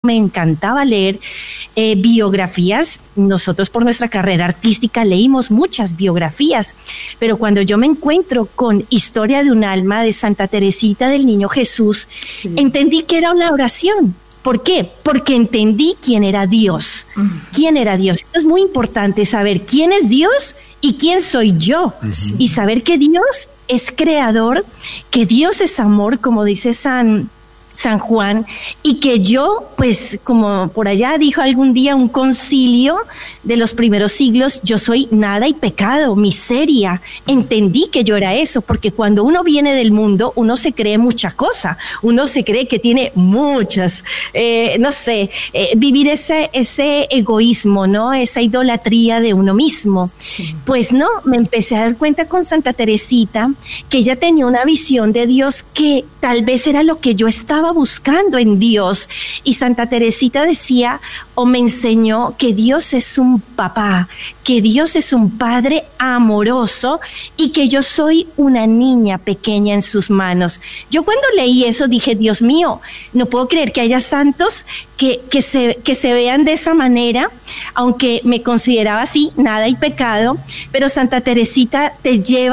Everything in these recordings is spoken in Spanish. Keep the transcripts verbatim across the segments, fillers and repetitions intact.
me encantaba leer eh, biografías. Nosotros por nuestra carrera artística leímos muchas biografías, pero cuando yo me encuentro con Historia de un alma de Santa Teresita del Niño Jesús, sí. entendí que era una oración. ¿Por qué? Porque entendí quién era Dios. Uh-huh. ¿Quién era Dios? Es muy importante saber quién es Dios y quién soy yo. Uh-huh. Y saber que Dios es creador, que Dios es amor, como dice San... San Juan, y que yo, pues, como por allá dijo algún día un concilio de los primeros siglos, yo soy nada y pecado, miseria. Entendí que yo era eso, porque cuando uno viene del mundo, uno se cree mucha cosa, uno se cree que tiene muchas, eh, no sé, eh, vivir ese, ese egoísmo, ¿no? Esa idolatría de uno mismo. Sí. Pues no, me empecé a dar cuenta con Santa Teresita que ella tenía una visión de Dios que tal vez era lo que yo estaba buscando en Dios, y Santa Teresita decía o me enseñó que Dios es un papá, que Dios es un padre amoroso y que yo soy una niña pequeña en sus manos. Yo cuando leí eso dije, Dios mío, no puedo creer que haya santos que, que, se, que se vean de esa manera, aunque me consideraba así, nada y pecado, pero Santa Teresita te lleva,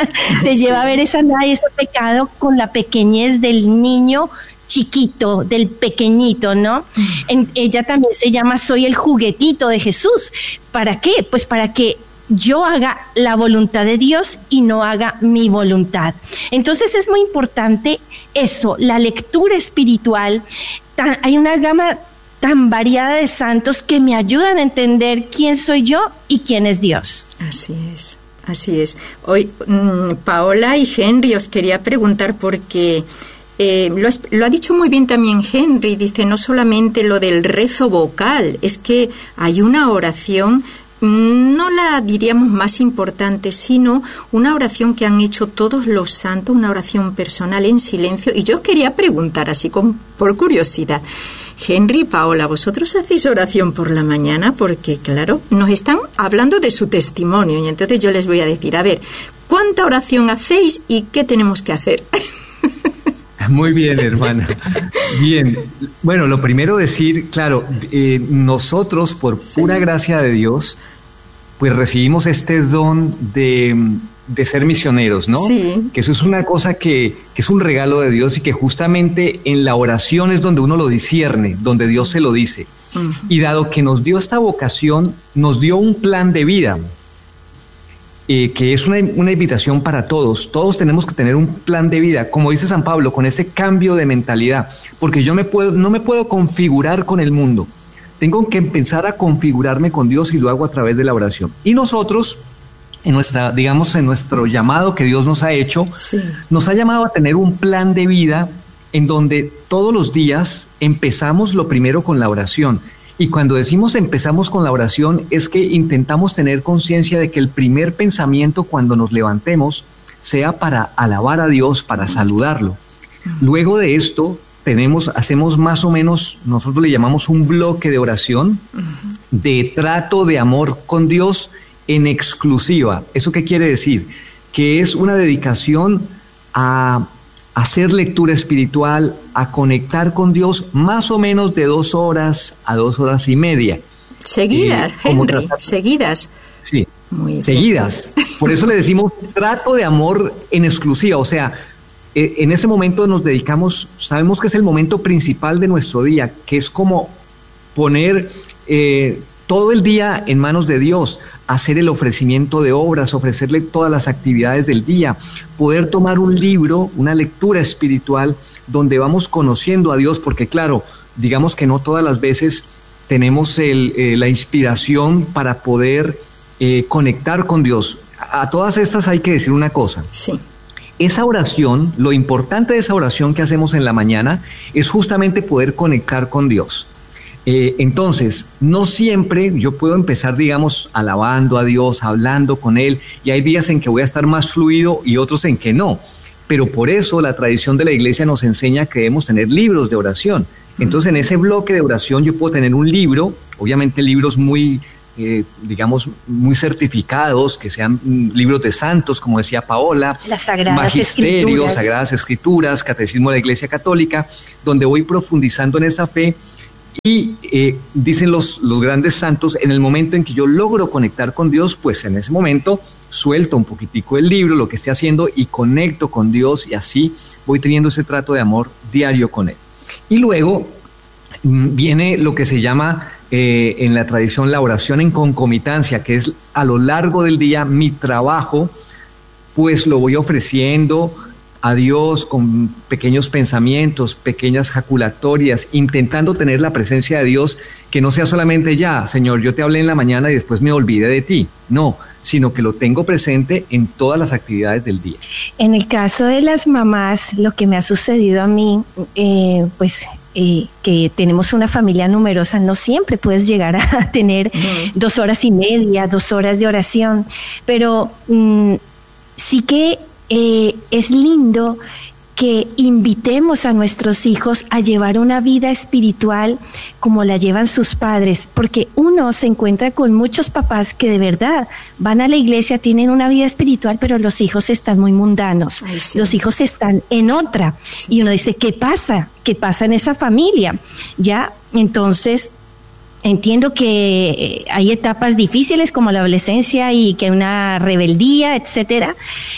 te sí. lleva a ver esa nada y ese pecado con la pequeñez del niño chiquito, del pequeñito, ¿no? En, ella también se llama Soy el juguetito de Jesús. ¿Para qué? Pues para que yo haga la voluntad de Dios y no haga mi voluntad. Entonces es muy importante eso, la lectura espiritual. Tan, hay una gama tan variada de santos que me ayudan a entender quién soy yo y quién es Dios. Así es, así es. Hoy, mmm, Paola y Henry, os quería preguntar porque... Eh, lo, has, lo ha dicho muy bien también Henry, dice no solamente lo del rezo vocal, es que hay una oración, no la diríamos más importante, sino una oración que han hecho todos los santos, una oración personal en silencio. Y yo quería preguntar, así con, por curiosidad, Henry, Paola, ¿vosotros hacéis oración por la mañana? Porque, claro, nos están hablando de su testimonio y entonces yo les voy a decir, a ver, ¿cuánta oración hacéis y qué tenemos que hacer? Muy bien, hermana. Bien. Bueno, lo primero decir, claro, eh, nosotros, por pura sí. gracia de Dios, pues recibimos este don de, de ser misioneros, ¿no? Sí. Que eso es una cosa que, que es un regalo de Dios y que justamente en la oración es donde uno lo discierne, donde Dios se lo dice. Uh-huh. Y dado que nos dio esta vocación, nos dio un plan de vida. Eh, que es una, una invitación para todos. Todos tenemos que tener un plan de vida, como dice San Pablo, con ese cambio de mentalidad, porque yo me puedo, no me puedo configurar con el mundo, tengo que empezar a configurarme con Dios y lo hago a través de la oración. Y nosotros, en nuestra, digamos, en nuestro llamado que Dios nos ha hecho, sí. nos ha llamado a tener un plan de vida en donde todos los días empezamos lo primero con la oración. Y cuando decimos empezamos con la oración es que intentamos tener conciencia de que el primer pensamiento cuando nos levantemos sea para alabar a Dios, para saludarlo. Luego de esto tenemos, hacemos más o menos, nosotros le llamamos un bloque de oración, de trato de amor con Dios en exclusiva. ¿Eso qué quiere decir? Que es una dedicación a hacer lectura espiritual, a conectar con Dios más o menos de dos horas a dos horas y media. Seguidas, eh, Henry, tratar... seguidas. Sí, Muy seguidas. Bien. Por eso le decimos trato de amor en exclusiva, o sea, eh, en ese momento nos dedicamos, sabemos que es el momento principal de nuestro día, que es como poner eh, todo el día en manos de Dios, hacer el ofrecimiento de obras, ofrecerle todas las actividades del día, poder tomar un libro, una lectura espiritual, donde vamos conociendo a Dios, porque claro, digamos que no todas las veces tenemos el, eh, la inspiración para poder eh, conectar con Dios. A todas estas hay que decir una cosa. Sí. Esa oración, lo importante de esa oración que hacemos en la mañana, es justamente poder conectar con Dios. Eh, entonces, no siempre yo puedo empezar, digamos, alabando a Dios, hablando con Él, y hay días en que voy a estar más fluido y otros en que no, pero por eso la tradición de la Iglesia nos enseña que debemos tener libros de oración. Entonces, en ese bloque de oración yo puedo tener un libro, obviamente libros muy, eh, digamos, muy certificados, que sean mm, libros de santos, como decía Paola, las Sagradas Magisterio, Escrituras. Sagradas Escrituras, Catecismo de la Iglesia Católica, donde voy profundizando en esa fe. Y eh, dicen los, los grandes santos, en el momento en que yo logro conectar con Dios, pues en ese momento suelto un poquitico el libro, lo que esté haciendo, y conecto con Dios, y así voy teniendo ese trato de amor diario con Él. Y luego mmm, viene lo que se llama eh, en la tradición la oración en concomitancia, que es a lo largo del día mi trabajo, pues lo voy ofreciendo a Dios con pequeños pensamientos, pequeñas jaculatorias, intentando tener la presencia de Dios, que no sea solamente ya, Señor, yo te hablé en la mañana y después me olvidé de ti. No, sino que lo tengo presente en todas las actividades del día. En el caso de las mamás, lo que me ha sucedido a mí, eh, pues eh, que tenemos una familia numerosa, no siempre puedes llegar a tener uh-huh. dos horas y media, dos horas de oración, pero mm, sí que Eh, es lindo que invitemos a nuestros hijos a llevar una vida espiritual como la llevan sus padres, porque uno se encuentra con muchos papás que de verdad van a la iglesia, tienen una vida espiritual, pero los hijos están muy mundanos. Ay, sí. Los hijos están en otra. Sí, y uno dice, ¿qué pasa? ¿Qué pasa en esa familia? Ya, entonces entiendo que hay etapas difíciles como la adolescencia y que una rebeldía, etcétera.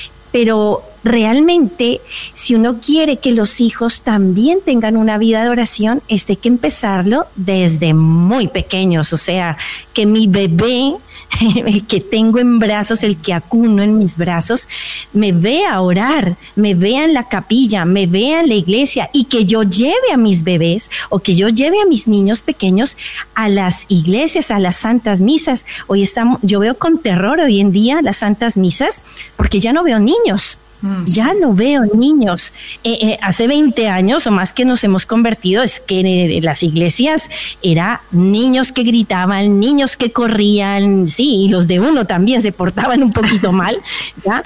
Pero realmente, si uno quiere que los hijos también tengan una vida de oración, esto hay que empezarlo desde muy pequeños. O sea, que mi bebé, el que tengo en brazos, el que acuno en mis brazos, me vea orar, me vea en la capilla, me vea en la iglesia, y que yo lleve a mis bebés o que yo lleve a mis niños pequeños a las iglesias, a las santas misas. Hoy estamos, yo veo con terror hoy en día las santas misas porque ya no veo niños. Ya no veo niños. Eh, eh, hace veinte años o más que nos hemos convertido, es que en las iglesias era niños que gritaban, niños que corrían, sí, y los de uno también se portaban un poquito mal, ¿ya?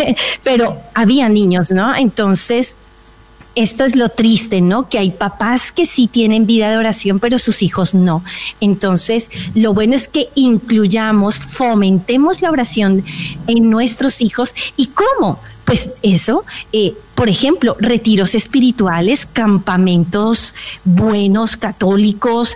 Pero había niños, ¿no? Entonces, esto es lo triste, ¿no? Que hay papás que sí tienen vida de oración, pero sus hijos no. Entonces, lo bueno es que incluyamos, fomentemos la oración en nuestros hijos. ¿Y cómo? Pues eso, eh, por ejemplo, retiros espirituales, campamentos buenos, católicos,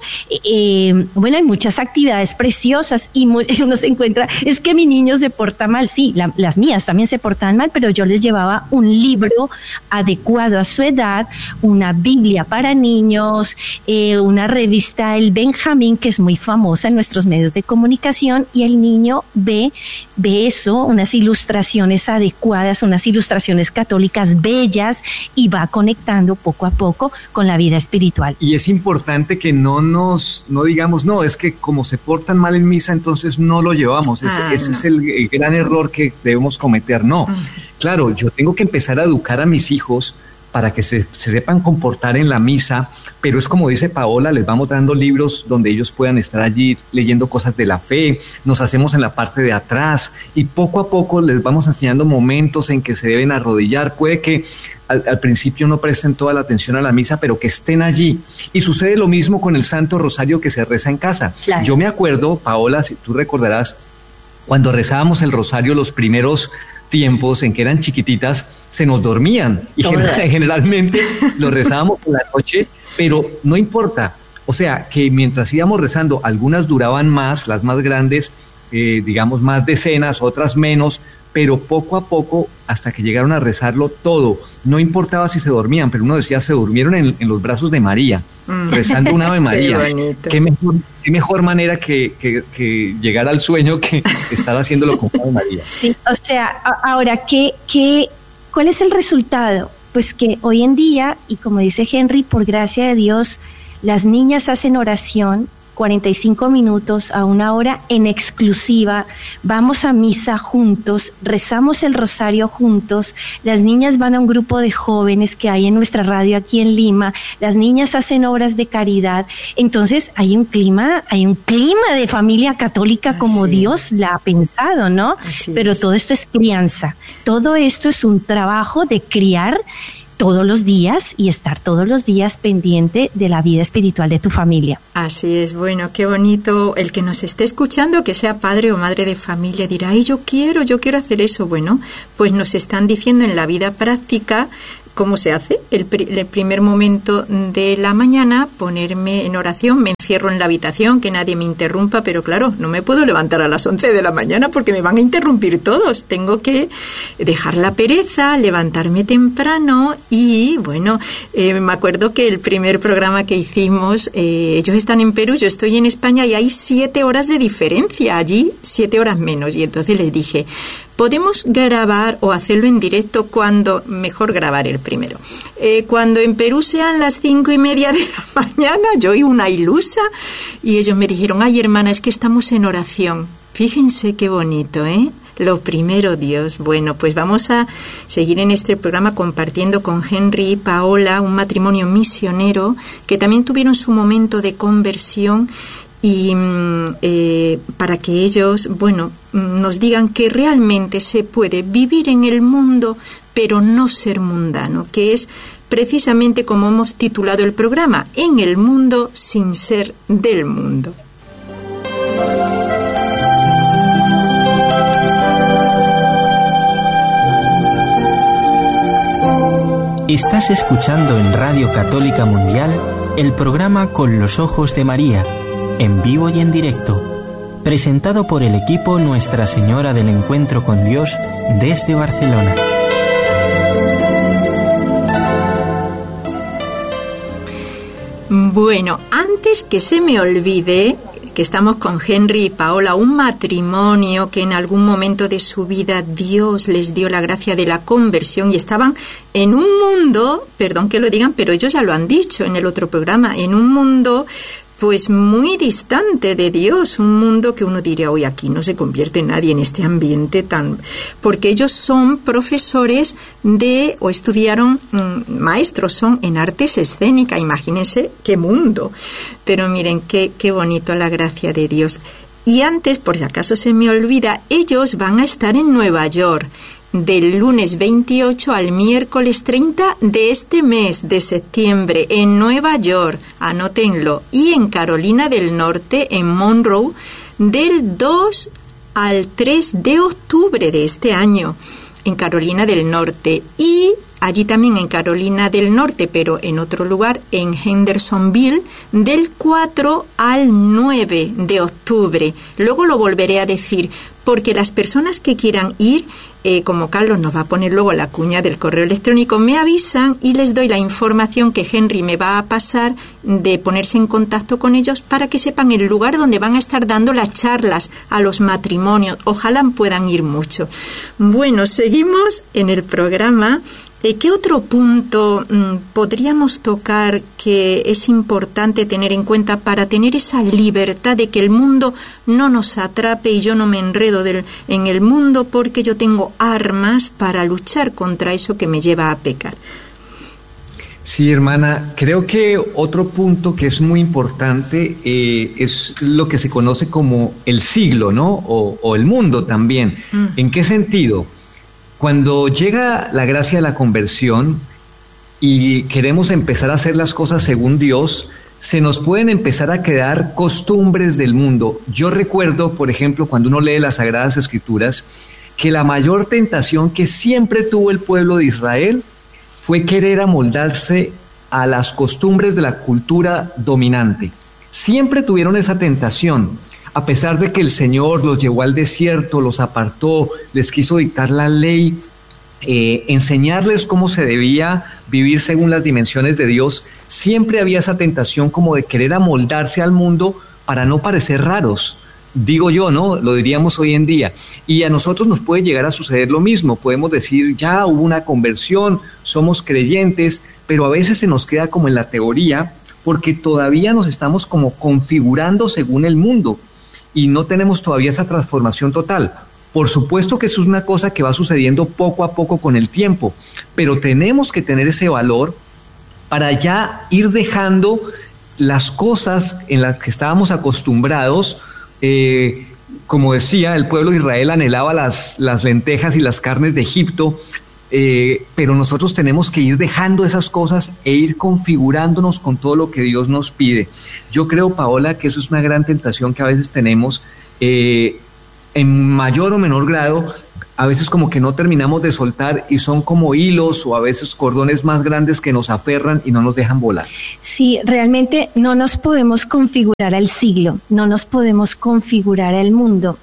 eh, bueno, hay muchas actividades preciosas y muy, uno se encuentra, es que mi niño se porta mal, sí, la, las mías también se portan mal, pero yo les llevaba un libro adecuado a su edad, una Biblia para niños, eh, una revista El Benjamín, que es muy famosa en nuestros medios de comunicación, y el niño ve, ve eso, unas ilustraciones adecuadas, unas ilustraciones católicas bellas, y va conectando poco a poco con la vida espiritual. Y es importante que no nos, no digamos, no, es que como se portan mal en misa, entonces no lo llevamos. Ese, ah, ese no. es el, el gran error que debemos cometer. No, uh-huh. Claro, yo tengo que empezar a educar a mis hijos para que se, se sepan comportar en la misa, pero es como dice Paola, les vamos dando libros donde ellos puedan estar allí leyendo cosas de la fe, nos hacemos en la parte de atrás y poco a poco les vamos enseñando momentos en que se deben arrodillar. Puede que al, al principio no presten toda la atención a la misa, pero que estén allí. Y sucede lo mismo con el Santo Rosario que se reza en casa. Claro. Yo me acuerdo, Paola, si tú recordarás, cuando rezábamos el rosario los primeros tiempos en que eran chiquititas, se nos dormían y general, generalmente lo rezábamos por la noche, pero no importa, o sea que mientras íbamos rezando, algunas duraban más, las más grandes, eh, digamos más decenas, otras menos, pero poco a poco hasta que llegaron a rezarlo todo, no importaba si se dormían, pero uno decía se durmieron en, en los brazos de María, mm. rezando una Ave María. Qué, qué, mejor, qué mejor manera que, que, que llegar al sueño que estar haciéndolo con Ave María. Sí, o sea, a, ahora, ¿qué, qué, ¿cuál es el resultado? Pues que hoy en día, y como dice Henry, por gracia de Dios, las niñas hacen oración cuarenta y cinco minutos a una hora en exclusiva, vamos a misa juntos, rezamos el rosario juntos, las niñas van a un grupo de jóvenes que hay en nuestra radio aquí en Lima, las niñas hacen obras de caridad, entonces hay un clima, hay un clima de familia católica Así como Dios la ha pensado, ¿no? Así Pero es. Todo esto es crianza, todo esto es un trabajo de criar todos los días y estar todos los días pendiente de la vida espiritual de tu familia. Así es, bueno, qué bonito. El que nos esté escuchando, que sea padre o madre de familia, dirá, ay, yo quiero, yo quiero hacer eso. Bueno, pues nos están diciendo en la vida práctica ¿cómo se hace? El, pr- el primer momento de la mañana, ponerme en oración, me encierro en la habitación, que nadie me interrumpa, pero claro, no me puedo levantar a las once de la mañana porque me van a interrumpir todos. Tengo que dejar la pereza, levantarme temprano y, bueno, eh, me acuerdo que el primer programa que hicimos, eh, ellos están en Perú, yo estoy en España y hay siete horas de diferencia, allí siete horas menos. Y entonces les dije, podemos grabar o hacerlo en directo cuando, mejor grabar el primero, eh, cuando en Perú sean las cinco y media de la mañana, yo y una ilusa, y ellos me dijeron, ay hermana, es que estamos en oración. Fíjense qué bonito, ¿eh? Lo primero, Dios. Bueno, pues vamos a seguir en este programa compartiendo con Henry y Paola, un matrimonio misionero que también tuvieron su momento de conversión, y eh, para que ellos, bueno, nos digan que realmente se puede vivir en el mundo, pero no ser mundano, que es precisamente como hemos titulado el programa, en el mundo sin ser del mundo. Estás escuchando en Radio Católica Mundial el programa Con los Ojos de María, en vivo y en directo, presentado por el equipo Nuestra Señora del Encuentro con Dios desde Barcelona. Bueno, antes que se me olvide, que estamos con Henry y Paola, un matrimonio que en algún momento de su vida Dios les dio la gracia de la conversión y estaban en un mundo, perdón que lo digan, pero ellos ya lo han dicho en el otro programa, en un mundo pues muy distante de Dios, un mundo que uno diría, hoy aquí no se convierte nadie en este ambiente tan... Porque ellos son profesores de, o estudiaron, mmm, maestros son en artes escénicas, imagínense qué mundo. Pero miren, qué, qué bonito la gracia de Dios. Y antes, por si acaso se me olvida, ellos van a estar en Nueva York, del lunes veintiocho al miércoles treinta de este mes de septiembre en Nueva York, anótenlo, y en Carolina del Norte, en Monroe, del dos al tres de octubre de este año, en Carolina del Norte, y allí también en Carolina del Norte, pero en otro lugar, en Hendersonville, del cuatro al nueve de octubre. Luego lo volveré a decir, porque las personas que quieran ir, Eh, como Carlos nos va a poner luego la cuña del correo electrónico, me avisan y les doy la información que Henry me va a pasar de ponerse en contacto con ellos para que sepan el lugar donde van a estar dando las charlas a los matrimonios. Ojalá puedan ir mucho. Bueno, seguimos en el programa. ¿Qué otro punto mmm, podríamos tocar que es importante tener en cuenta para tener esa libertad de que el mundo no nos atrape y yo no me enredo del, en el mundo porque yo tengo armas para luchar contra eso que me lleva a pecar? Sí, hermana, creo que otro punto que es muy importante eh, es lo que se conoce como el siglo, ¿no? O, o el mundo también. Mm. ¿En qué sentido? Cuando llega la gracia de la conversión y queremos empezar a hacer las cosas según Dios, se nos pueden empezar a quedar costumbres del mundo. Yo recuerdo, por ejemplo, cuando uno lee las Sagradas Escrituras, que la mayor tentación que siempre tuvo el pueblo de Israel fue querer amoldarse a las costumbres de la cultura dominante. Siempre tuvieron esa tentación. A pesar de que el Señor los llevó al desierto, los apartó, les quiso dictar la ley, eh, enseñarles cómo se debía vivir según las dimensiones de Dios, siempre había esa tentación como de querer amoldarse al mundo para no parecer raros. Digo yo, ¿no? Lo diríamos hoy en día. Y a nosotros nos puede llegar a suceder lo mismo. Podemos decir, ya hubo una conversión, somos creyentes, pero a veces se nos queda como en la teoría, porque todavía nos estamos como configurando según el mundo. Y no tenemos todavía esa transformación total. Por supuesto que eso es una cosa que va sucediendo poco a poco con el tiempo, pero tenemos que tener ese valor para ya ir dejando las cosas en las que estábamos acostumbrados. Eh, como decía, el pueblo de Israel anhelaba las, las lentejas y las carnes de Egipto, eh, pero nosotros tenemos que ir dejando esas cosas e ir configurándonos con todo lo que Dios nos pide. Yo creo, Paola, que eso es una gran tentación que a veces tenemos, eh, en mayor o menor grado. a veces como que no terminamos de soltar y son como hilos o a veces cordones más grandes que nos aferran y no nos dejan volar. Sí, realmente no nos podemos configurar al siglo, no nos podemos configurar al mundo.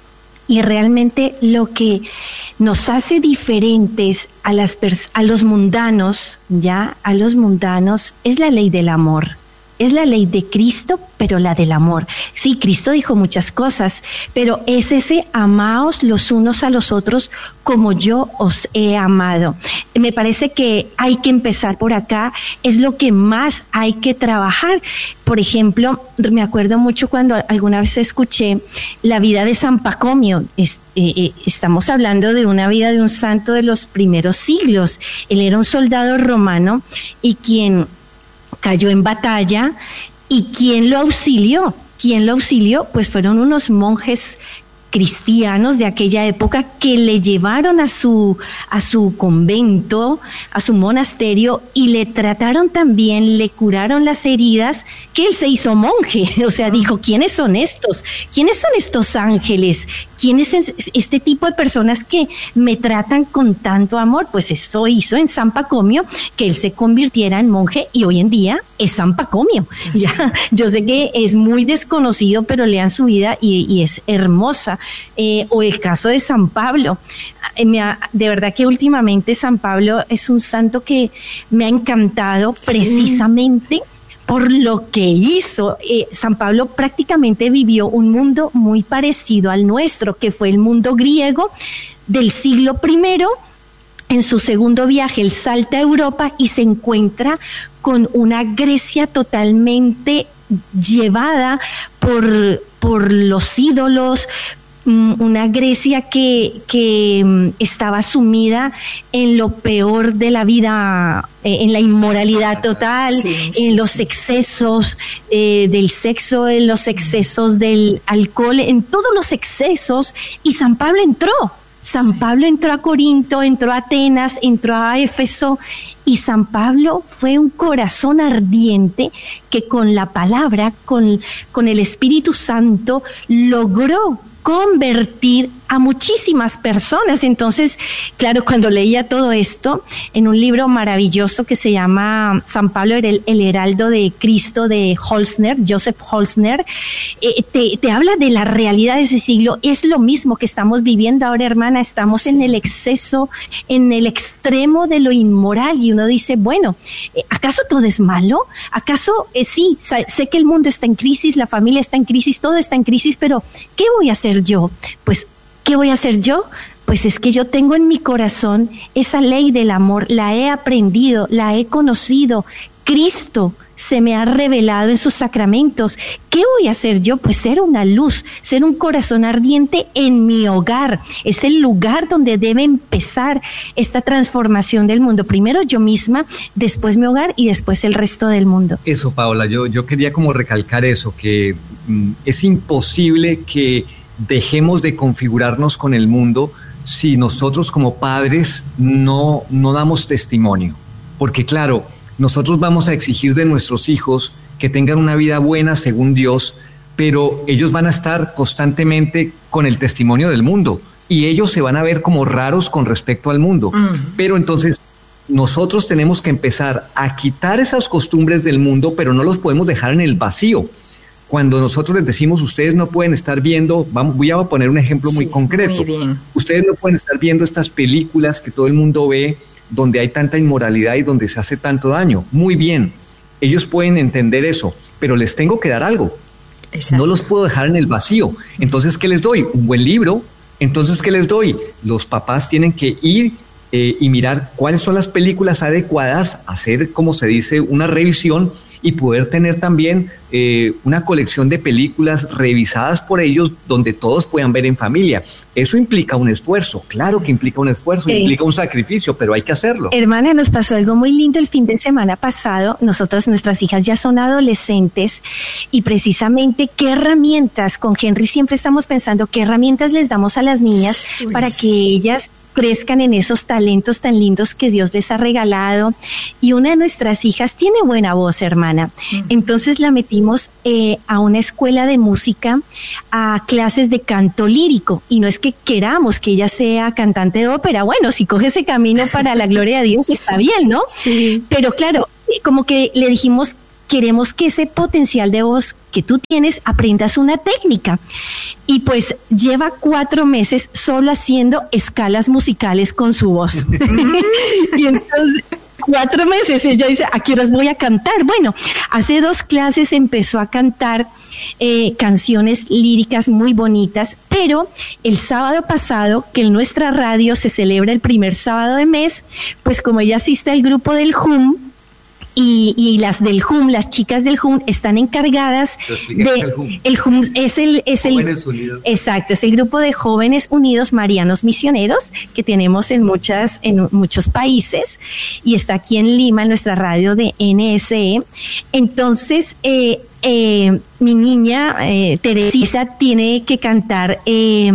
Y realmente lo que nos hace diferentes a las pers- a los mundanos, ya, a los mundanos, es la ley del amor. Es la ley de Cristo, pero la del amor. Sí, Cristo dijo muchas cosas, pero es ese amaos los unos a los otros como yo os he amado. Me parece que hay que empezar por acá, es lo que más hay que trabajar. Por ejemplo, me acuerdo mucho cuando alguna vez escuché la vida de San Pacomio. Es, eh, estamos hablando de una vida de un santo de los primeros siglos. Él era un soldado romano y quien cayó en batalla, y ¿quién lo auxilió? ¿Quién lo auxilió? Pues fueron unos monjes cristianos de aquella época que le llevaron a su a su convento, a su monasterio, y le trataron también, le curaron las heridas, que él se hizo monje. O sea, dijo, ¿quiénes son estos? ¿Quiénes son estos ángeles? ¿Quién es este tipo de personas que me tratan con tanto amor? Pues eso hizo en San Pacomio que él se convirtiera en monje, y hoy en día es San Pacomio. Ya, yo sé que es muy desconocido, pero lean su vida y, y es hermosa. Eh, o el caso de San Pablo. Eh, me ha, de verdad que últimamente San Pablo es un santo que me ha encantado precisamente por lo que hizo. Eh, San Pablo prácticamente vivió un mundo muy parecido al nuestro, que fue el mundo griego del siglo primero. En su segundo viaje, él salta a Europa y se encuentra con una Grecia totalmente llevada por, por los ídolos, una Grecia que, que estaba sumida en lo peor de la vida, en la inmoralidad total, sí, sí, en los sí. excesos eh, del sexo, en los excesos del alcohol, en todos los excesos, y San Pablo entró. San sí. Pablo entró a Corinto, entró a Atenas, entró a Éfeso, y San Pablo fue un corazón ardiente que con la palabra, con, con el Espíritu Santo, logró convertir a muchísimas personas. Entonces, claro, cuando leía todo esto en un libro maravilloso que se llama San Pablo, el, el Heraldo de Cristo, de Holzner, Joseph Holzner, eh, te, te habla de la realidad de ese siglo. Es lo mismo que estamos viviendo ahora, hermana. Estamos sí. en el exceso, en el extremo de lo inmoral, y uno dice, bueno, ¿acaso todo es malo? ¿Acaso eh, sí, sé que el mundo está en crisis, la familia está en crisis, todo está en crisis, pero ¿qué voy a hacer yo? Pues, ¿qué voy a hacer yo? Pues es que yo tengo en mi corazón esa ley del amor, la he aprendido, la he conocido. Cristo se me ha revelado en sus sacramentos. ¿Qué voy a hacer yo? Pues ser una luz, ser un corazón ardiente en mi hogar. Es el lugar donde debe empezar esta transformación del mundo. Primero yo misma, después mi hogar y después el resto del mundo. Eso, Paola, yo, yo quería como recalcar eso, que mm, es imposible que dejemos de configurarnos con el mundo si nosotros como padres no, no damos testimonio. Porque claro, nosotros vamos a exigir de nuestros hijos que tengan una vida buena según Dios, pero ellos van a estar constantemente con el testimonio del mundo y ellos se van a ver como raros con respecto al mundo. Uh-huh. Pero entonces nosotros tenemos que empezar a quitar esas costumbres del mundo, pero no los podemos dejar en el vacío. Cuando nosotros les decimos, ustedes no pueden estar viendo, vamos, voy a poner un ejemplo muy sí, concreto. Muy bien. Ustedes no pueden estar viendo estas películas que todo el mundo ve, donde hay tanta inmoralidad y donde se hace tanto daño. Muy bien, ellos pueden entender eso, pero les tengo que dar algo. Exacto. No los puedo dejar en el vacío. Entonces, ¿qué les doy? Un buen libro. Entonces, ¿qué les doy? Los papás tienen que ir eh, y mirar cuáles son las películas adecuadas, hacer, como se dice, una revisión y poder tener también eh, una colección de películas revisadas por ellos donde todos puedan ver en familia. Eso implica un esfuerzo, claro que implica un esfuerzo, eh, implica un sacrificio, pero hay que hacerlo. Hermana, nos pasó algo muy lindo el fin de semana pasado. Nosotros, nuestras hijas ya son adolescentes y precisamente qué herramientas, con Henry siempre estamos pensando qué herramientas les damos a las niñas Uy, para sí. que ellas crezcan en esos talentos tan lindos que Dios les ha regalado. Y una de nuestras hijas tiene buena voz, hermana. Entonces la metimos eh, a una escuela de música, a clases de canto lírico. Y no es que queramos que ella sea cantante de ópera. Bueno, si coge ese camino para la gloria de Dios está bien, ¿no? Sí. Pero claro, como que le dijimos, queremos que ese potencial de voz que tú tienes aprendas una técnica. Y pues lleva cuatro meses solo haciendo escalas musicales con su voz. Y entonces, cuatro meses, ella dice, ¿a qué horas voy a cantar? Bueno, hace dos clases empezó a cantar eh, canciones líricas muy bonitas, pero el sábado pasado, que en nuestra radio se celebra el primer sábado de mes, pues como ella asiste al grupo del H U M, Y, y las del H U M, las chicas del H U M están encargadas de el H U M. El H U M es el es el Jóvenes Unidos. Exacto, es el grupo de Jóvenes Unidos Marianos Misioneros que tenemos en muchas en muchos países y está aquí en Lima en nuestra radio de N S E. Entonces, eh, eh, mi niña eh, Teresita tiene que cantar eh,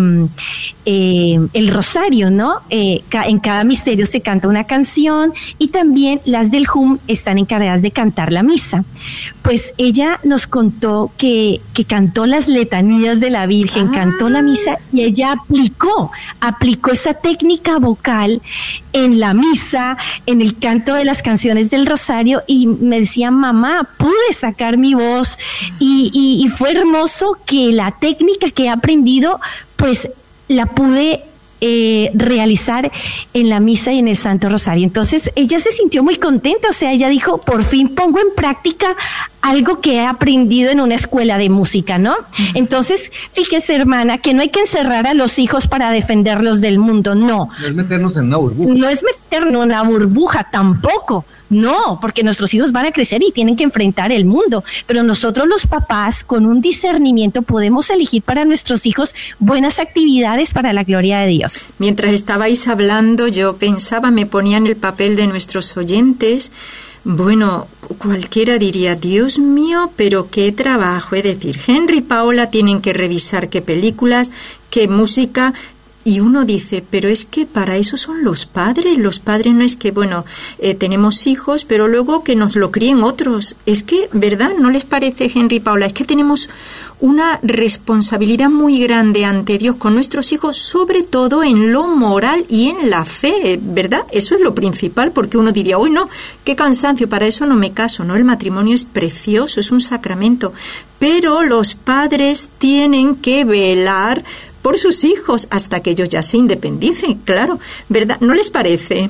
eh, el rosario, ¿no? Eh, ca- en cada misterio se canta una canción y también las del H U M están encargadas de cantar la misa. Pues ella nos contó que, que cantó las letanías de la Virgen, ah. cantó la misa y ella aplicó, aplicó esa técnica vocal en la misa, en el canto de las canciones del rosario y me decía, mamá, pude sacar mi voz y, y, y fue hermoso que la técnica que he aprendido, pues la pude eh, realizar en la misa y en el Santo Rosario. Entonces ella se sintió muy contenta, o sea, ella dijo, por fin pongo en práctica algo que he aprendido en una escuela de música, ¿no? Uh-huh. Entonces, fíjese, hermana, que no hay que encerrar a los hijos para defenderlos del mundo, no. No es meternos en una burbuja. No es meternos en una burbuja, tampoco. No, porque nuestros hijos van a crecer y tienen que enfrentar el mundo, pero nosotros los papás con un discernimiento podemos elegir para nuestros hijos buenas actividades para la gloria de Dios. Mientras estabais hablando, yo pensaba, me ponía en el papel de nuestros oyentes. Bueno, cualquiera diría, Dios mío, pero qué trabajo. Es decir, Henry y Paola tienen que revisar qué películas, qué música. Y uno dice, pero es que para eso son los padres. Los padres no es que, bueno, eh, tenemos hijos, pero luego que nos lo críen otros. Es que, ¿verdad? ¿No les parece, Henry y Paula? Es que tenemos una responsabilidad muy grande ante Dios con nuestros hijos, sobre todo en lo moral y en la fe, ¿verdad? Eso es lo principal, porque uno diría, uy, no, qué cansancio, para eso no me caso, ¿no? El matrimonio es precioso, es un sacramento. Pero los padres tienen que velar por sus hijos hasta que ellos ya se independicen, claro, ¿verdad? ¿No les parece?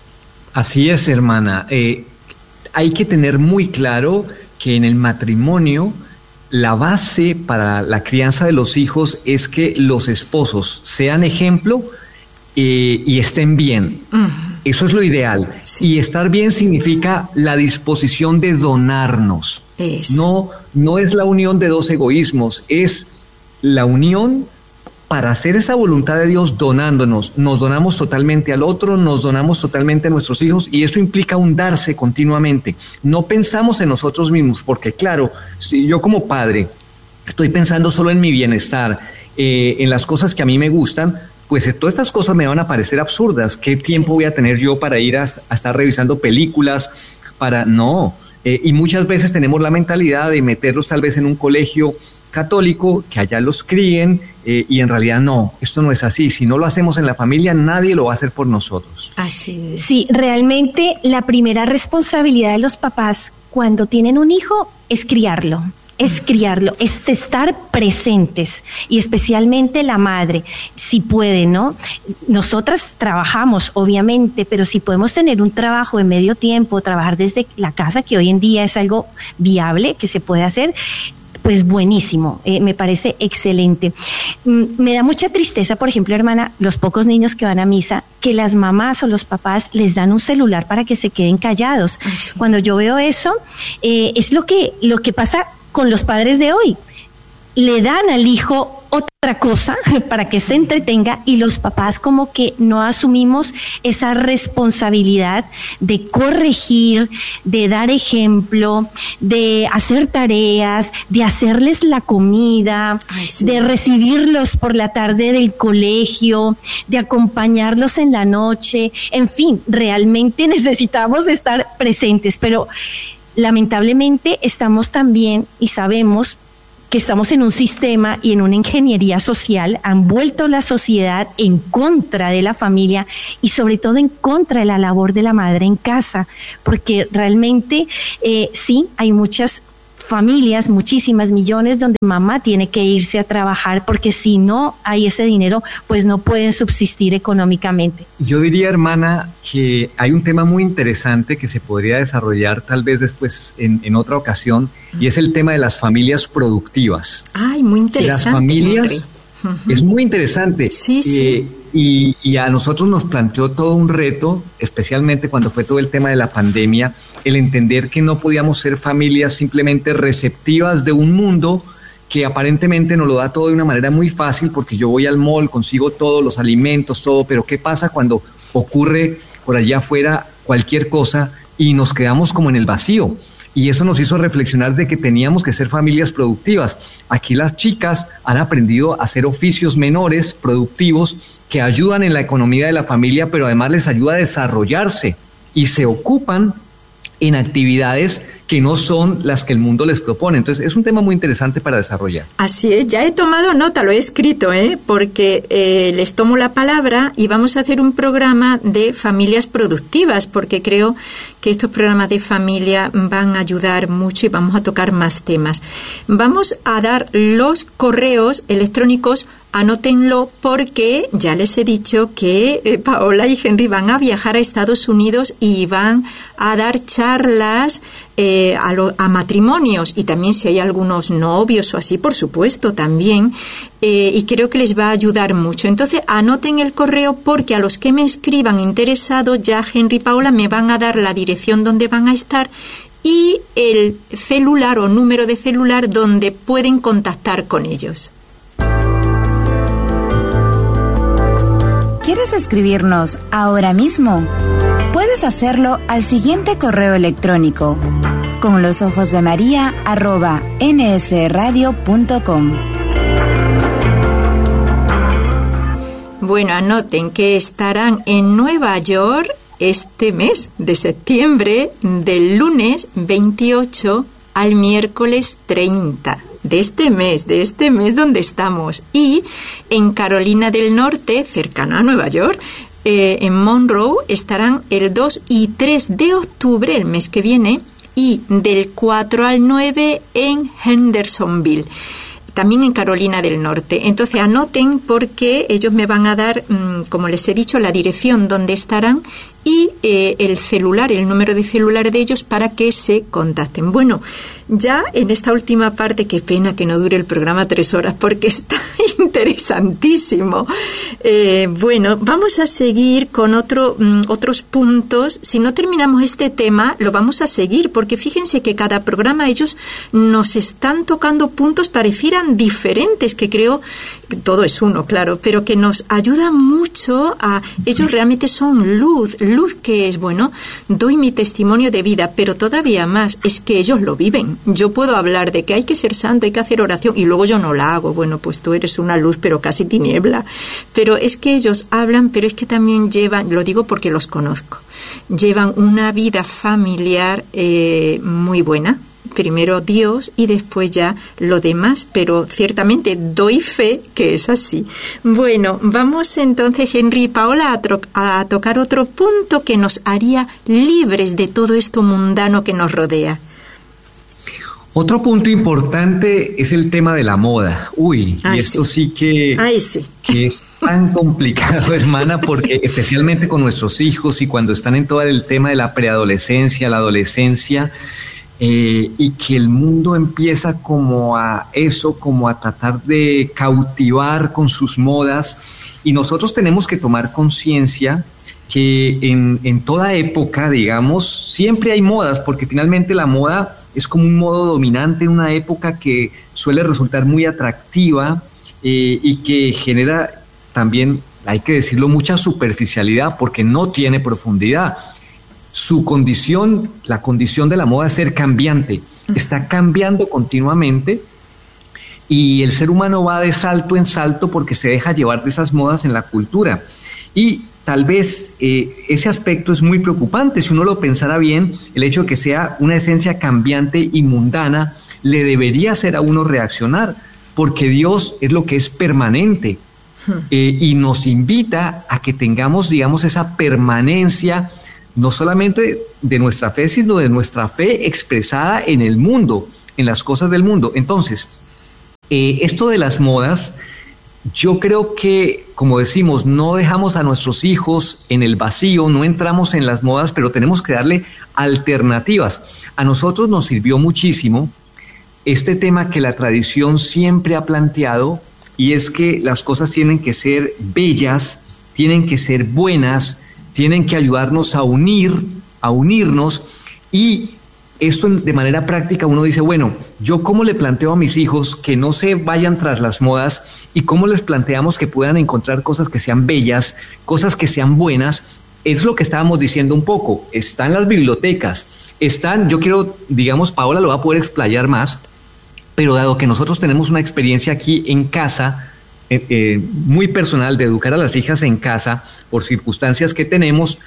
Así es, hermana. Eh, hay que tener muy claro que en el matrimonio la base para la crianza de los hijos es que los esposos sean ejemplo eh, y estén bien. Uh-huh. Eso es lo ideal. Sí. Y estar bien significa la disposición de donarnos. Es. No, no es la unión de dos egoísmos, es la unión para hacer esa voluntad de Dios donándonos. Nos donamos totalmente al otro, nos donamos totalmente a nuestros hijos y eso implica un darse continuamente. No pensamos en nosotros mismos porque, claro, si yo como padre estoy pensando solo en mi bienestar, eh, en las cosas que a mí me gustan, pues todas estas cosas me van a parecer absurdas. ¿Qué tiempo voy a tener yo para ir a, a estar revisando películas? Para no. Eh, y muchas veces tenemos la mentalidad de meterlos tal vez en un colegio católico, que allá los críen, eh, y en realidad no, esto no es así. Si no lo hacemos en la familia, nadie lo va a hacer por nosotros. Así es. Sí, realmente la primera responsabilidad de los papás cuando tienen un hijo es criarlo. Es criarlo, es estar presentes y especialmente la madre, si puede, ¿no? Nosotras trabajamos, obviamente, pero si podemos tener un trabajo de medio tiempo, trabajar desde la casa, que hoy en día es algo viable, que se puede hacer, pues buenísimo, eh, me parece excelente. Mm, me da mucha tristeza, por ejemplo, hermana, los pocos niños que van a misa, que las mamás o los papás les dan un celular para que se queden callados. Ay, sí. Cuando yo veo eso, eh, es lo que, lo que pasa con los padres de hoy. Le dan al hijo otra cosa para que se entretenga y los papás como que no asumimos esa responsabilidad de corregir, de dar ejemplo, de hacer tareas, de hacerles la comida, Ay, sí. de recibirlos por la tarde del colegio, de acompañarlos en la noche, en fin, realmente necesitamos estar presentes, pero lamentablemente estamos también y sabemos que estamos en un sistema y en una ingeniería social, han vuelto la sociedad en contra de la familia y sobre todo en contra de la labor de la madre en casa, porque realmente eh, sí, hay muchas familias, muchísimas millones, donde mamá tiene que irse a trabajar porque si no hay ese dinero, pues no pueden subsistir económicamente. Yo diría, hermana, que hay un tema muy interesante que se podría desarrollar tal vez después en, en otra ocasión, y es el tema de las familias productivas. Ay, muy interesante. Las familias, uh-huh. es muy interesante. Sí, sí. Eh, y, y a nosotros nos planteó todo un reto, especialmente cuando fue todo el tema de la pandemia, el entender que no podíamos ser familias simplemente receptivas de un mundo que aparentemente nos lo da todo de una manera muy fácil, porque yo voy al mall, consigo todos los alimentos, todo, pero ¿qué pasa cuando ocurre por allá afuera cualquier cosa y nos quedamos como en el vacío? Y eso nos hizo reflexionar de que teníamos que ser familias productivas. Aquí las chicas han aprendido a hacer oficios menores, productivos, que ayudan en la economía de la familia, pero además les ayuda a desarrollarse y se ocupan en actividades que no son las que el mundo les propone. Entonces, es un tema muy interesante para desarrollar. Así es, ya he tomado nota, lo he escrito, ¿eh? porque eh, les tomo la palabra y vamos a hacer un programa de familias productivas, porque creo que estos programas de familia van a ayudar mucho y vamos a tocar más temas. Vamos a dar los correos electrónicos. Anótenlo porque ya les he dicho que eh, Paola y Henry van a viajar a Estados Unidos y van a dar charlas eh, a, lo, a matrimonios, y también si hay algunos novios o así, por supuesto, también, eh, y creo que les va a ayudar mucho. Entonces, anoten el correo porque a los que me escriban interesados, ya Henry y Paola me van a dar la dirección donde van a estar y el celular o número de celular donde pueden contactar con ellos. ¿Quieres escribirnos ahora mismo? Puedes hacerlo al siguiente correo electrónico: con los ojos de María arroba nsradio punto com. Bueno, anoten que estarán en Nueva York este mes de septiembre, del lunes veintiocho al miércoles treinta. De este mes, de este mes donde estamos. Y en Carolina del Norte, cercana a Nueva York, eh, en Monroe, estarán el dos y tres de octubre, el mes que viene, y del cuatro al nueve en Hendersonville, también en Carolina del Norte. Entonces anoten porque ellos me van a dar, mmm, como les he dicho, la dirección donde estarán y eh, el celular, el número de celular de ellos para que se contacten. Bueno, ya en esta última parte, qué pena que no dure el programa tres horas porque está interesantísimo. Eh, bueno, vamos a seguir con otro, mm, otros puntos. Si no terminamos este tema, lo vamos a seguir porque fíjense que cada programa ellos nos están tocando puntos parecieran diferentes, que creo que todo es uno, claro, pero que nos ayudan mucho a... Ellos realmente son luz, luz que es, bueno, doy mi testimonio de vida, pero todavía más es que ellos lo viven. Yo puedo hablar de que hay que ser santo, hay que hacer oración y luego yo no la hago. Bueno, pues tú eres una luz, pero casi tiniebla. Pero es que ellos hablan, pero es que también llevan, lo digo porque los conozco, llevan una vida familiar eh, muy buena. Primero Dios y después ya lo demás, pero ciertamente doy fe que es así. Bueno, vamos entonces, Henry y Paola, a, tro- a tocar otro punto que nos haría libres de todo esto mundano que nos rodea. Otro punto importante es el tema de la moda. Uy, Ay, y esto sí, sí que, Ay, sí. que es tan complicado, hermana, porque especialmente con nuestros hijos y cuando están en todo el tema de la preadolescencia, la adolescencia, Eh, y que el mundo empieza como a eso, como a tratar de cautivar con sus modas, y nosotros tenemos que tomar conciencia que en, en toda época, digamos, siempre hay modas, porque finalmente la moda es como un modo dominante en una época que suele resultar muy atractiva eh, y que genera también, hay que decirlo, mucha superficialidad porque no tiene profundidad. Su condición, la condición de la moda es ser cambiante, está cambiando continuamente y el ser humano va de salto en salto porque se deja llevar de esas modas en la cultura. Y tal vez eh, ese aspecto es muy preocupante. Si uno lo pensara bien, el hecho de que sea una esencia cambiante y mundana le debería hacer a uno reaccionar, porque Dios es lo que es permanente eh, y nos invita a que tengamos, digamos, esa permanencia no solamente de nuestra fe, sino de nuestra fe expresada en el mundo, en las cosas del mundo. Entonces, eh, esto de las modas, yo creo que, como decimos, no dejamos a nuestros hijos en el vacío, no entramos en las modas, pero tenemos que darle alternativas. A nosotros nos sirvió muchísimo este tema que la tradición siempre ha planteado, y es que las cosas tienen que ser bellas, tienen que ser buenas, tienen que ayudarnos a unir, a unirnos, y esto de manera práctica uno dice, bueno, yo cómo le planteo a mis hijos que no se vayan tras las modas y cómo les planteamos que puedan encontrar cosas que sean bellas, cosas que sean buenas. Es lo que estábamos diciendo un poco, están las bibliotecas, están, yo quiero, digamos, Paola lo va a poder explayar más, pero dado que nosotros tenemos una experiencia aquí en casa, eh, eh, muy personal de educar a las hijas en casa, por circunstancias que tenemos,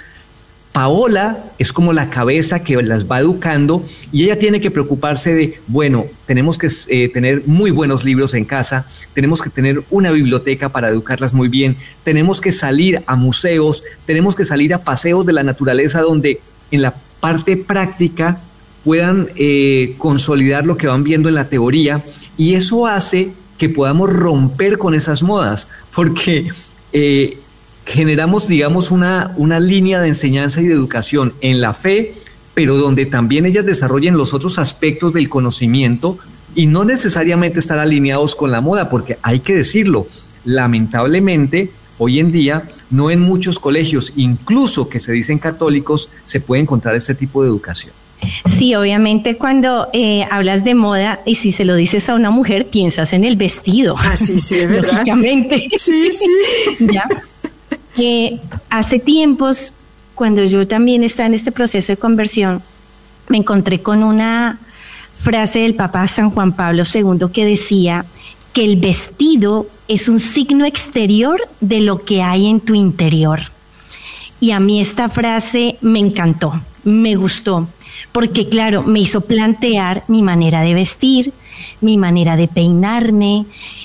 Paola es como la cabeza que las va educando y ella tiene que preocuparse de, bueno, tenemos que eh, tener muy buenos libros en casa, tenemos que tener una biblioteca para educarlas muy bien, tenemos que salir a museos, tenemos que salir a paseos de la naturaleza donde en la parte práctica puedan eh, consolidar lo que van viendo en la teoría, y eso hace que podamos romper con esas modas, porque eh, generamos, digamos, una, una línea de enseñanza y de educación en la fe, pero donde también ellas desarrollen los otros aspectos del conocimiento y no necesariamente estar alineados con la moda, porque hay que decirlo, lamentablemente, hoy en día, no en muchos colegios, incluso que se dicen católicos, se puede encontrar este tipo de educación. Sí, obviamente cuando eh, hablas de moda y si se lo dices a una mujer, piensas en el vestido. Ah, sí, sí, es verdad. Lógicamente. Sí, sí. ¿Ya? Eh, hace tiempos, cuando yo también estaba en este proceso de conversión, me encontré con una frase del Papa San Juan Pablo segundo que decía que el vestido es un signo exterior de lo que hay en tu interior. Y a mí esta frase me encantó, me gustó, porque claro, me hizo plantear mi manera de vestir, mi manera de peinarme.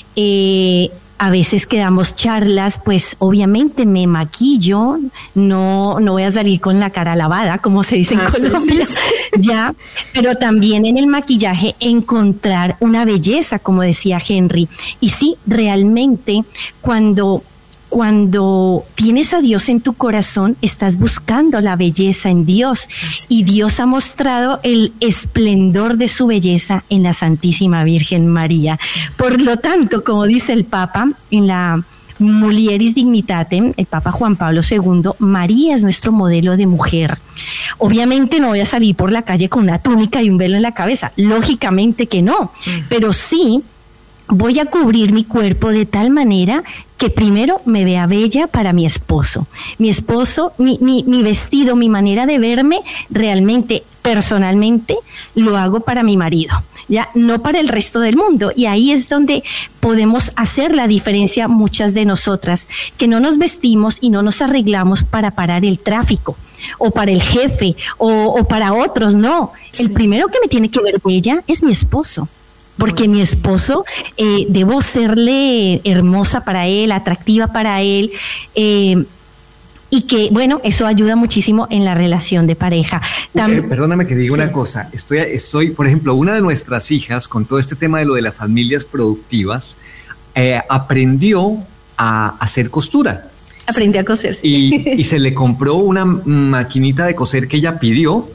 eh, A veces que damos charlas, pues obviamente me maquillo, no, no voy a salir con la cara lavada, como se dice en ah, Colombia, sí, sí. Ya, pero también en el maquillaje encontrar una belleza, como decía Henry. Y sí, realmente cuando Cuando tienes a Dios en tu corazón, estás buscando la belleza en Dios, y Dios ha mostrado el esplendor de su belleza en la Santísima Virgen María. Por lo tanto, como dice el Papa en la Mulieris Dignitatem, el Papa Juan Pablo segundo, María es nuestro modelo de mujer. Obviamente no voy a salir por la calle con una túnica y un velo en la cabeza, lógicamente que no, pero sí voy a cubrir mi cuerpo de tal manera que primero me vea bella para mi esposo. Mi esposo, mi, mi, mi vestido, mi manera de verme, realmente, personalmente, lo hago para mi marido, ya no para el resto del mundo. Y ahí es donde podemos hacer la diferencia muchas de nosotras, que no nos vestimos y no nos arreglamos para parar el tráfico, o para el jefe, o, o para otros, no. Sí. El primero que me tiene que ver bella es mi esposo. Porque mi esposo, eh, debo serle hermosa para él, atractiva para él, eh, y que, bueno, eso ayuda muchísimo en la relación de pareja. Tam- eh, perdóname que diga sí. una cosa, estoy, estoy, por ejemplo, una de nuestras hijas, con todo este tema de lo de las familias productivas, eh, aprendió a hacer costura. Aprendió a coser, sí. Y, y se le compró una maquinita de coser que ella pidió,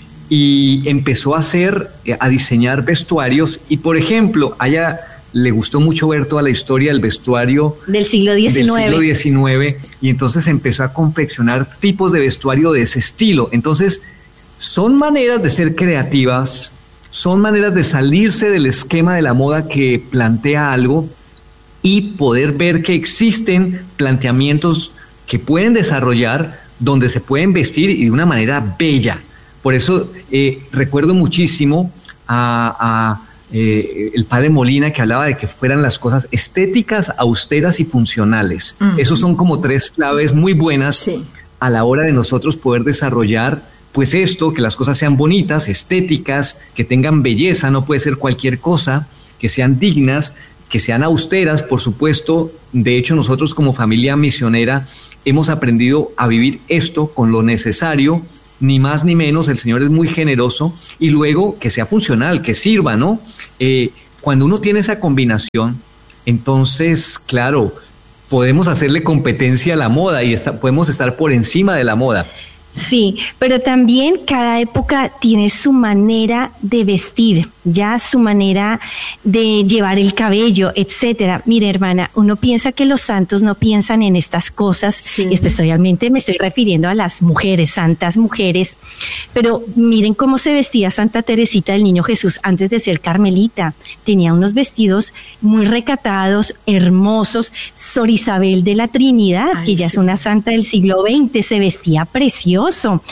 y empezó a hacer, a diseñar vestuarios, y por ejemplo, a ella le gustó mucho ver toda la historia del vestuario del siglo diecinueve. Del siglo diecinueve, y entonces empezó a confeccionar tipos de vestuario de ese estilo. Entonces, son maneras de ser creativas, son maneras de salirse del esquema de la moda que plantea algo, y poder ver que existen planteamientos que pueden desarrollar donde se pueden vestir y de una manera bella. Por eso eh, recuerdo muchísimo a, a eh, el padre Molina, que hablaba de que fueran las cosas estéticas, austeras y funcionales. Uh-huh. Esos son como tres claves muy buenas sí. a la hora de nosotros poder desarrollar pues esto, que las cosas sean bonitas, estéticas, que tengan belleza, no puede ser cualquier cosa, que sean dignas, que sean austeras, por supuesto. De hecho, nosotros como familia misionera hemos aprendido a vivir esto con lo necesario, ni más ni menos. El Señor es muy generoso, y luego que sea funcional, que sirva, ¿no? Eh, cuando uno tiene esa combinación, entonces, claro, podemos hacerle competencia a la moda y está, podemos estar por encima de la moda. Sí, pero también cada época tiene su manera de vestir, ya su manera de llevar el cabello, etcétera. Mire, hermana, uno piensa que los santos no piensan en estas cosas, sí. especialmente me estoy refiriendo a las mujeres, santas mujeres, pero miren cómo se vestía Santa Teresita del Niño Jesús antes de ser carmelita. Tenía unos vestidos muy recatados, hermosos. Sor Isabel de la Trinidad, Ay, que ya sí. es una santa del siglo veinte, se vestía precioso.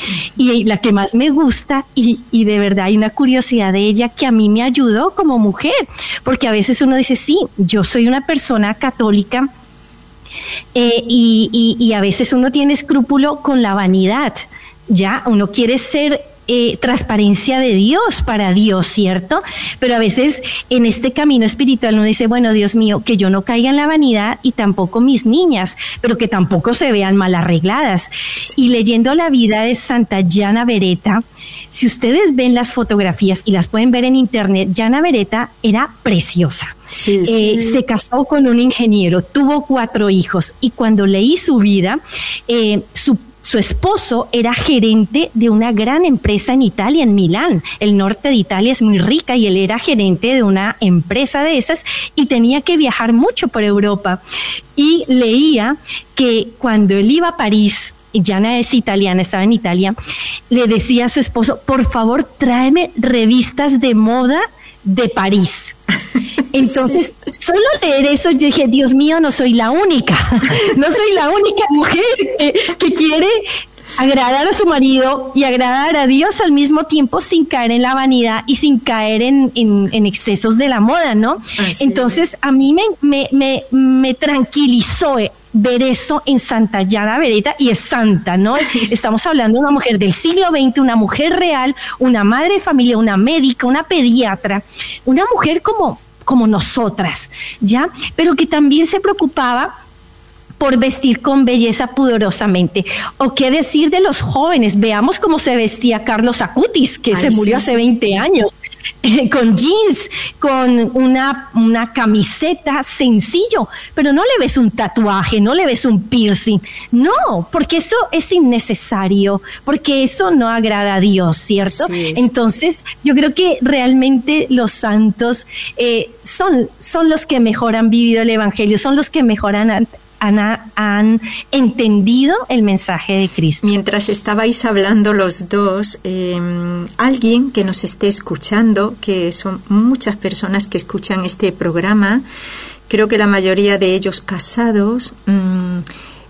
Y la que más me gusta, y, y de verdad hay una curiosidad de ella que a mí me ayudó como mujer, porque a veces uno dice, sí, yo soy una persona católica, eh, y, y, y a veces uno tiene escrúpulo con la vanidad, ya uno quiere ser Eh, transparencia de Dios para Dios, ¿cierto? Pero a veces en este camino espiritual uno dice, bueno, Dios mío, que yo no caiga en la vanidad y tampoco mis niñas, pero que tampoco se vean mal arregladas. Y leyendo la vida de Santa Gianna Beretta, si ustedes ven las fotografías y las pueden ver en internet, Gianna Beretta era preciosa. Sí, sí. Eh, se casó con un ingeniero, tuvo cuatro hijos, y cuando leí su vida, eh, su Su esposo era gerente de una gran empresa en Italia, en Milán. El norte de Italia es muy rica y él era gerente de una empresa de esas y tenía que viajar mucho por Europa. Y leía que cuando él iba a París, y Gianna es italiana, estaba en Italia, le decía a su esposo, por favor, tráeme revistas de moda de París. Entonces, sí. solo leer eso, yo dije, Dios mío, no soy la única, no soy la única mujer que, que quiere agradar a su marido y agradar a Dios al mismo tiempo, sin caer en la vanidad y sin caer en, en, en excesos de la moda, ¿no? Así Entonces, es. a mí me, me, me, me tranquilizó ver eso en Santa Gianna Beretta, y es santa, ¿no? Estamos hablando de una mujer del siglo veinte, una mujer real, una madre de familia, una médica, una pediatra, una mujer como, como nosotras, ¿ya? Pero que también se preocupaba por vestir con belleza pudorosamente. O qué decir de los jóvenes, veamos cómo se vestía Carlos Acutis, que Ay, se murió sí, hace sí. veinte años. Eh, con jeans, con una, una camiseta, sencillo, pero no le ves un tatuaje, no le ves un piercing, no, porque eso es innecesario, porque eso no agrada a Dios, ¿cierto? Sí, Entonces, yo creo que realmente los santos eh, son, son los que mejor han vivido el Evangelio, son los que mejor han Han, han entendido el mensaje de Cristo. Mientras estabais hablando los dos, eh, alguien que nos esté escuchando, que son muchas personas que escuchan este programa, creo que la mayoría de ellos casados, mmm,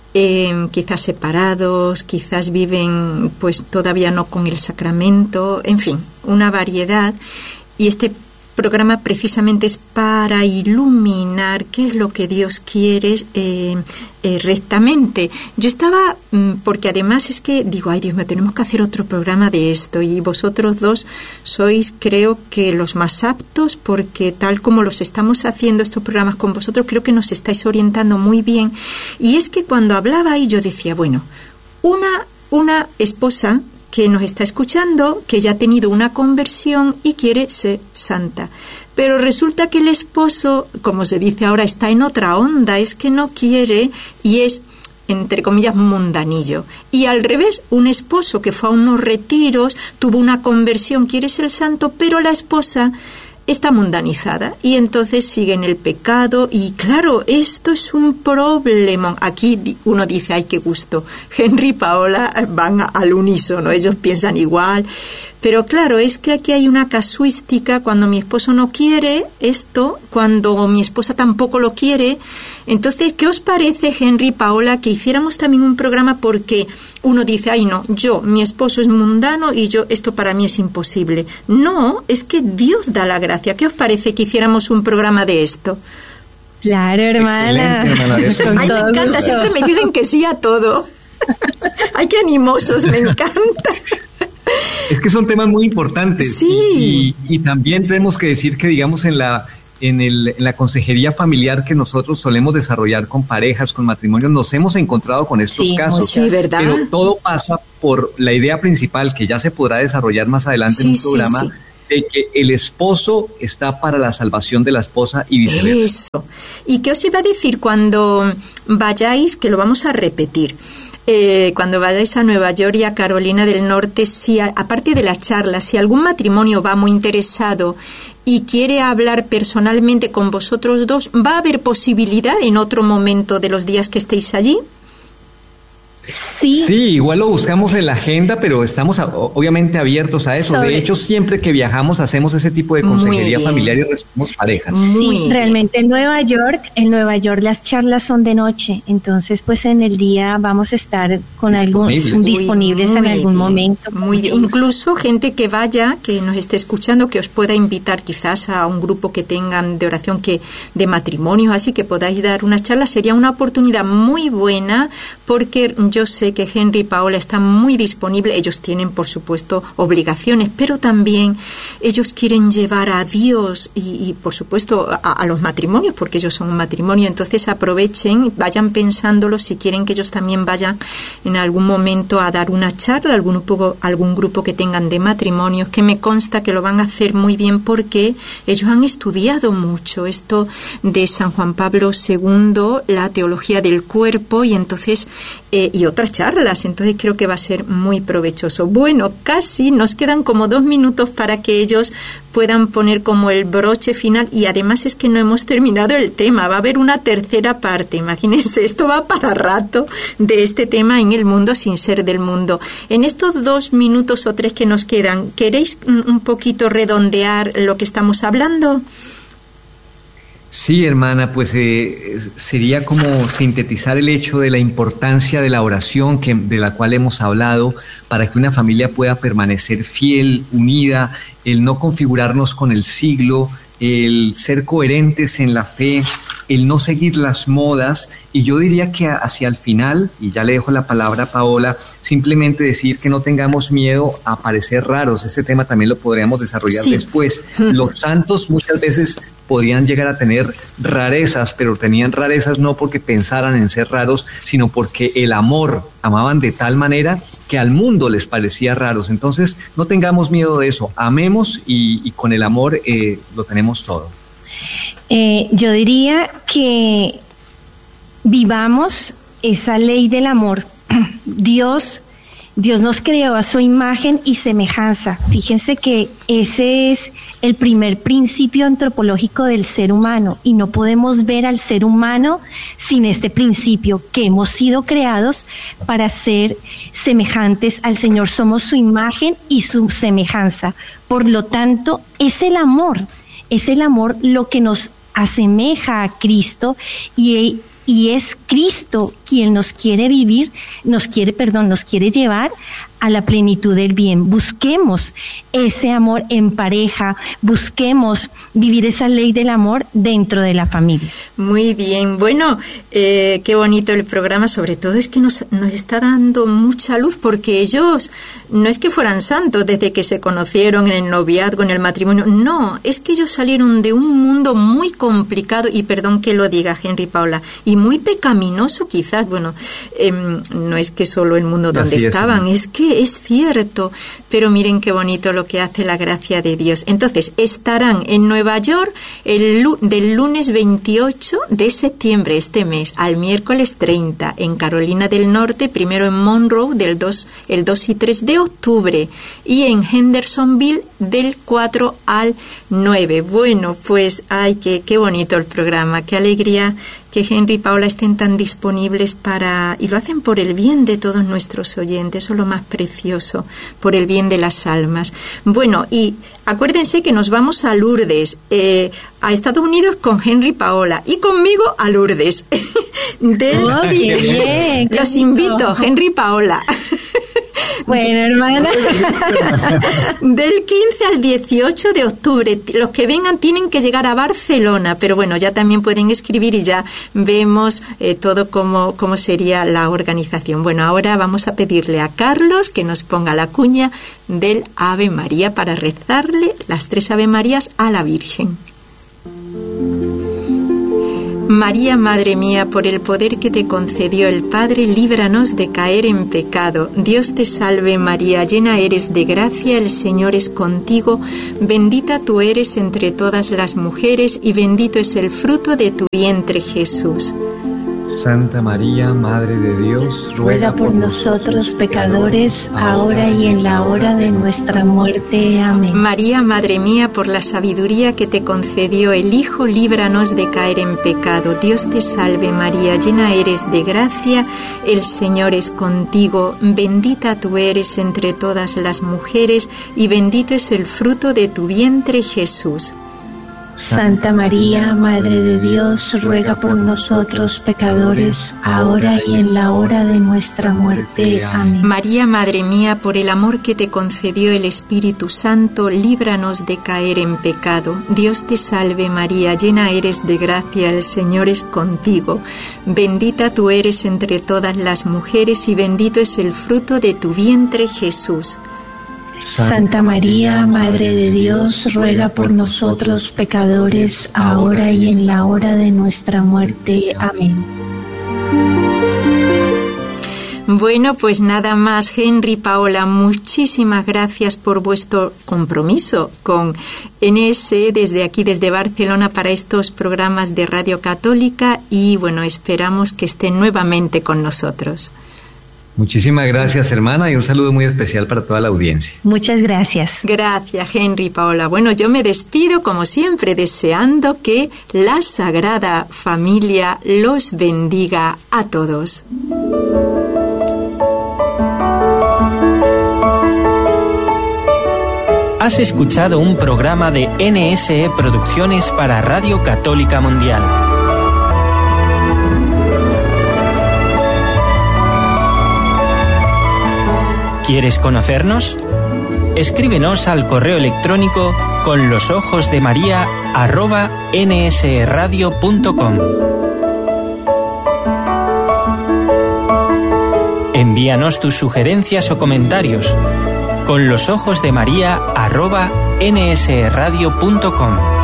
eh, quizás separados, quizás viven pues todavía no con el sacramento, en fin, una variedad, y este programa precisamente es para iluminar qué es lo que Dios quiere eh, eh, rectamente. Yo estaba, porque además es que digo, ay Dios mío, tenemos que hacer otro programa de esto, y vosotros dos sois, creo que los más aptos, porque tal como los estamos haciendo estos programas con vosotros, creo que nos estáis orientando muy bien. Y es que cuando hablaba ahí yo decía, bueno, una, una esposa que nos está escuchando, que ya ha tenido una conversión y quiere ser santa. Pero resulta que el esposo, como se dice ahora, está en otra onda, es que no quiere y es, entre comillas, mundanillo. Y al revés, un esposo que fue a unos retiros, tuvo una conversión, quiere ser santo, pero la esposa está mundanizada y entonces sigue en el pecado. Y claro, esto es un problema. Aquí uno dice, ay, qué gusto, Henry y Paola van al unísono, ellos piensan igual, Pero claro, es que aquí hay una casuística, cuando mi esposo no quiere esto, cuando mi esposa tampoco lo quiere. Entonces, ¿qué os parece, Henry, Paola, que hiciéramos también un programa? Porque uno dice, ay no, yo, mi esposo es mundano y yo, esto para mí es imposible. No, es que Dios da la gracia. ¿Qué os parece que hiciéramos un programa de esto? Claro, hermana. hermana Ay, me encanta, siempre me dicen que sí a todo. Ay, qué animosos, me encanta. Es que son temas muy importantes. Sí. Y, y, y también tenemos que decir que, digamos, en la, en, el, en la consejería familiar que nosotros solemos desarrollar con parejas, con matrimonios, nos hemos encontrado con estos sí, casos. Sí, ¿verdad? Pero todo pasa por la idea principal, que ya se podrá desarrollar más adelante sí, en un sí, programa, sí. de que el esposo está para la salvación de la esposa y viceversa. Eso. ¿Y qué os iba a decir cuando vayáis, que lo vamos a repetir? Eh, cuando vayáis a Nueva York y a Carolina del Norte, si a, aparte de las charlas, si algún matrimonio va muy interesado y quiere hablar personalmente con vosotros dos, ¿va a haber posibilidad en otro momento de los días que estéis allí? Sí. Sí, igual lo buscamos en la agenda, pero estamos a, obviamente abiertos a eso. Sobre... De hecho, siempre que viajamos hacemos ese tipo de consejería familiar y recibimos parejas. Muy sí, bien. Realmente en Nueva York, en Nueva York las charlas son de noche, entonces pues en el día vamos a estar con algún disponibles en algún bien, momento. Muy bien. Incluso gente que vaya, que nos esté escuchando, que os pueda invitar quizás a un grupo que tengan de oración, que de matrimonio, así que podáis dar una charla, sería una oportunidad muy buena, porque yo Yo sé que Henry y Paola están muy disponibles. Ellos tienen, por supuesto, obligaciones, pero también ellos quieren llevar a Dios y, y por supuesto, a, a los matrimonios, porque ellos son un matrimonio. Entonces aprovechen, vayan pensándolo si quieren que ellos también vayan en algún momento a dar una charla, algún grupo, algún grupo que tengan de matrimonios, que me consta que lo van a hacer muy bien porque ellos han estudiado mucho esto de San Juan Pablo segundo, la teología del cuerpo, y entonces eh, y otras charlas, entonces creo que va a ser muy provechoso. Bueno, casi nos quedan como dos minutos para que ellos puedan poner como el broche final, y además es que no hemos terminado el tema, va a haber una tercera parte, imagínense, esto va para rato de este tema en el mundo sin ser del mundo. En estos dos minutos o tres que nos quedan, ¿queréis un poquito redondear lo que estamos hablando? Sí, hermana, pues eh, sería como sintetizar el hecho de la importancia de la oración que, de la cual hemos hablado para que una familia pueda permanecer fiel, unida, el no configurarnos con el siglo, el ser coherentes en la fe, el no seguir las modas, y yo diría que hacia el final, y ya le dejo la palabra a Paola, simplemente decir que no tengamos miedo a parecer raros. Este tema también lo podríamos desarrollar sí. después. Los santos muchas veces podían llegar a tener rarezas, pero tenían rarezas no porque pensaran en ser raros, sino porque el amor amaban de tal manera que al mundo les parecía raros. Entonces, no tengamos miedo de eso, amemos y, y con el amor eh, lo tenemos todo. Eh, yo diría que vivamos esa ley del amor. Dios, Dios nos creó a su imagen y semejanza. Fíjense que ese es el primer principio antropológico del ser humano, y no podemos ver al ser humano sin este principio, que hemos sido creados para ser semejantes al Señor. Somos su imagen y su semejanza. Por lo tanto, es el amor, es el amor lo que nos asemeja a Cristo, y, y es Cristo quien nos quiere vivir, nos quiere, perdón, nos quiere llevar a la plenitud del bien. Busquemos ese amor en pareja, busquemos vivir esa ley del amor dentro de la familia. Muy bien, bueno, eh, qué bonito el programa, sobre todo es que nos, nos está dando mucha luz, porque ellos no es que fueran santos desde que se conocieron en el noviazgo, en el matrimonio, no, es que ellos salieron de un mundo muy complicado, y perdón que lo diga Henry y Paola, y muy pecaminoso quizás, bueno, eh, no es que solo el mundo donde Así estaban, es, es que es cierto, pero miren qué bonito lo que hace la gracia de Dios. Entonces, estarán en Nueva York el, del lunes veintiocho de septiembre, este mes, al miércoles treinta, en Carolina del Norte, primero en Monroe del dos, el dos y tres de octubre, y en Hendersonville del cuatro al nueve. Bueno, pues, ay, qué, qué bonito el programa, qué alegría que Henry y Paola estén tan disponibles es para, y lo hacen por el bien de todos nuestros oyentes, eso es lo más precioso, por el bien de las almas. Bueno, y acuérdense que nos vamos a Lourdes, eh, a Estados Unidos con Henry Paola y conmigo a Lourdes. Del, oh, qué bien, qué los lindo. invito, Henry Paola. Bueno, hermana. Del quince al dieciocho de octubre. Los que vengan tienen que llegar a Barcelona, pero bueno, ya también pueden escribir y ya vemos eh, todo cómo, cómo sería la organización. Bueno, ahora vamos a pedirle a Carlos que nos ponga la cuña del Ave María para rezarle las tres Ave Marías a la Virgen. María, Madre mía, por el poder que te concedió el Padre, líbranos de caer en pecado. Dios te salve María, llena eres de gracia, el Señor es contigo, bendita tú eres entre todas las mujeres y bendito es el fruto de tu vientre Jesús. Santa María, Madre de Dios, ruega por nosotros pecadores, ahora y en la hora de nuestra muerte. Amén. María, Madre mía, por la sabiduría que te concedió el Hijo, líbranos de caer en pecado. Dios te salve María, llena eres de gracia, el Señor es contigo, bendita tú eres entre todas las mujeres y bendito es el fruto de tu vientre Jesús. Santa María, Madre de Dios, ruega por nosotros pecadores, ahora y en la hora de nuestra muerte. Amén. María, Madre mía, por el amor que te concedió el Espíritu Santo, líbranos de caer en pecado. Dios te salve María, llena eres de gracia, el Señor es contigo. Bendita tú eres entre todas las mujeres y bendito es el fruto de tu vientre Jesús. Santa María, Madre de Dios, ruega por nosotros pecadores, ahora y en la hora de nuestra muerte. Amén. Bueno, pues nada más, Henry, Paola, muchísimas gracias por vuestro compromiso con N S E desde aquí, desde Barcelona, para estos programas de Radio Católica y bueno, esperamos que estén nuevamente con nosotros. Muchísimas gracias, hermana, y un saludo muy especial para toda la audiencia. Muchas gracias. Gracias, Henry y Paola. Bueno, yo me despido, como siempre, deseando que la Sagrada Familia los bendiga a todos. Has escuchado un programa de N S E Producciones para Radio Católica Mundial. ¿Quieres conocernos? Escríbenos al correo electrónico con los ojos de María arroba nsradio punto com. Envíanos tus sugerencias o comentarios con los ojos de María arroba nsradio punto com.